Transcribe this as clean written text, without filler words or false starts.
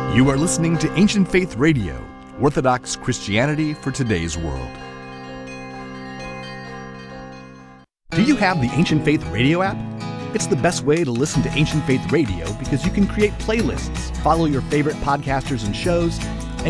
You are listening to Ancient Faith Radio, Orthodox Christianity for today's world. Do you have the Ancient Faith Radio app? It's the best way to listen to Ancient Faith Radio because you can create playlists, follow your favorite podcasters and shows,